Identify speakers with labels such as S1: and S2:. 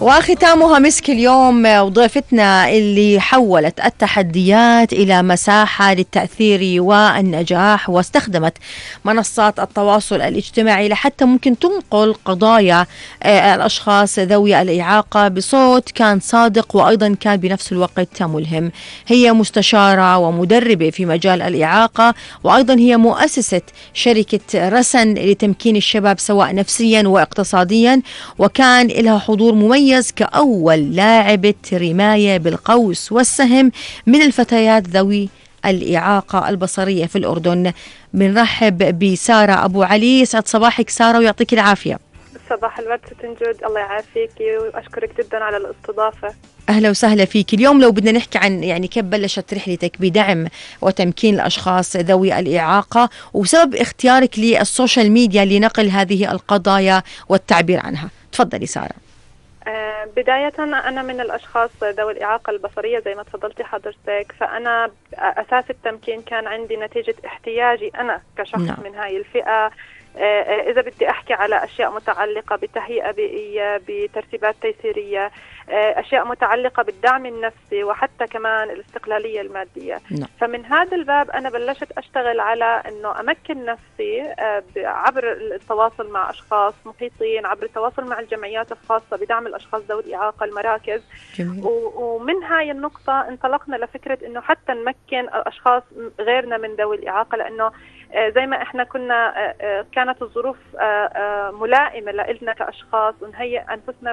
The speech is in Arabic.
S1: وختامها مسك اليوم وضيفتنا اللي حولت التحديات إلى مساحة للتأثير والنجاح، واستخدمت منصات التواصل الاجتماعي لحتى ممكن تنقل قضايا الأشخاص ذوي الإعاقة بصوت كان صادق وأيضا كان بنفس الوقت ملهم. هي مستشارة ومدربة في مجال الإعاقة، وأيضا هي مؤسسة شركة رسن لتمكين الشباب سواء نفسيا واقتصاديا، وكان لها حضور مميز كأول لاعبة رماية بالقوس والسهم من الفتيات ذوي الإعاقة البصرية في الأردن. بنرحب بسارة أبو علي. يسعد صباحك سارة ويعطيك العافية.
S2: صباح الورد ست نجود، الله يعافيك وأشكرك جدا على الاستضافة.
S1: أهلا وسهلا فيك. اليوم لو بدنا نحكي عن كيف بلشت رحلتك بدعم وتمكين الأشخاص ذوي الإعاقة وسبب اختيارك للسوشيال ميديا لنقل هذه القضايا والتعبير عنها، تفضلي سارة.
S2: بداية أنا من الأشخاص ذوي الإعاقة البصرية زي ما تفضلتي حضرتك، فأنا أساس التمكين كان عندي نتيجة احتياجي أنا كشخص من هاي الفئة. إذا بدي أحكي على أشياء متعلقة بتهيئة بيئية، بترتيبات تيسيرية، أشياء متعلقة بالدعم النفسي، وحتى كمان الاستقلالية المادية. فمن هذا الباب أنا بلشت أشتغل على أنه أمكن نفسي عبر التواصل مع أشخاص محيطين، عبر التواصل مع الجمعيات الخاصة بدعم الأشخاص ذوي الإعاقة، المراكز. ومن هاي النقطة انطلقنا لفكرة أنه حتى نمكن أشخاص غيرنا من ذوي الإعاقة، لأنه زي ما احنا كانت الظروف ملائمة لنا كأشخاص ونهيئ أنفسنا